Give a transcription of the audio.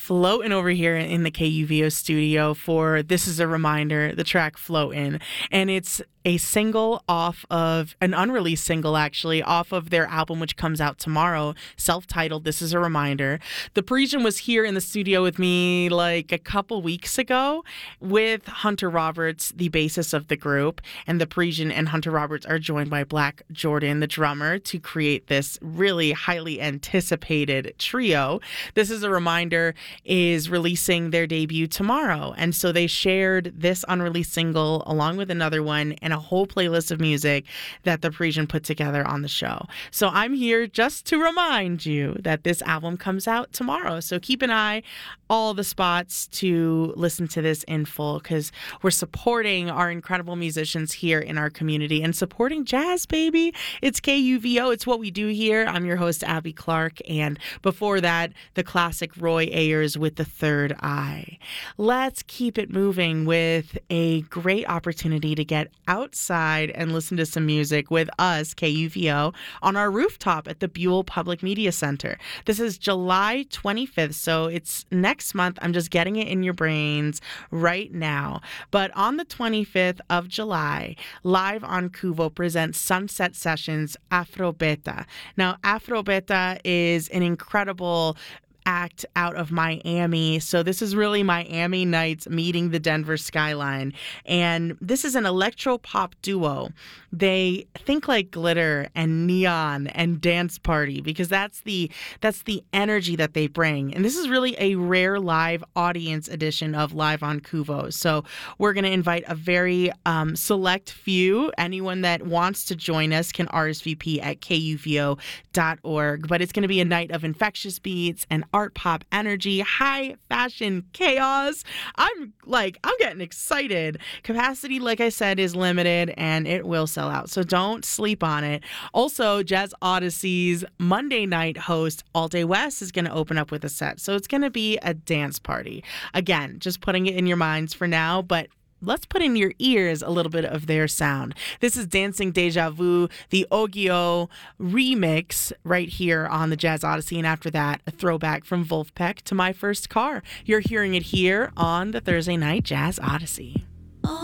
floating over here in the KUVO studio for This Is a Reminder, the track Floatin'. And it's a single off of, an unreleased single actually, off of their album, which comes out tomorrow, self-titled This Is a Reminder. The Parisian was here in the studio with me like a couple weeks ago with Hunter Roberts, the bassist of the group. And the Parisian and Hunter Roberts are joined by Black Jordan, the drummer, to create this really highly anticipated trio. This Is a Reminder is releasing their debut tomorrow. And so they shared this unreleased single along with another one and a whole playlist of music that the Parisian put together on the show. So I'm here just to remind you that this album comes out tomorrow. So keep an eye all the spots to listen to this in full, because we're supporting our incredible musicians here in our community and supporting jazz, baby. It's KUVO. It's what we do here. I'm your host, Abby Clark. And before that, the classic Roy Ayers with The Third Eye. Let's keep it moving with a great opportunity to get outside and listen to some music with us, KUVO, on our rooftop at the Buell Public Media Center. This is July 25th, so it's next month. I'm just getting it in your brains right now. But on the 25th of July, Live on KUVO presents Sunset Sessions Afro Beta. Now, Afro Beta is an incredible act out of Miami. So this is really Miami nights meeting the Denver skyline. And this is an electro pop duo. They think like glitter and neon and dance party, because that's the energy that they bring. And this is really a rare live audience edition of Live on KUVO. So we're going to invite a very select few. Anyone that wants to join us can RSVP at kuvo.org. But it's going to be a night of infectious beats and art pop energy, high fashion chaos. I'm getting excited. Capacity, like I said, is limited and it will sell out. So don't sleep on it. Also, Jazz Odyssey's Monday night host, Alday West, is going to open up with a set. So it's going to be a dance party. Again, just putting it in your minds for now, but let's put in your ears a little bit of their sound. This is Dancing Deja Vu, the Ogio remix right here on the Jazz Odyssey. And after that, a throwback from Vulfpeck to My First Car. You're hearing it here on the Thursday Night Jazz Odyssey.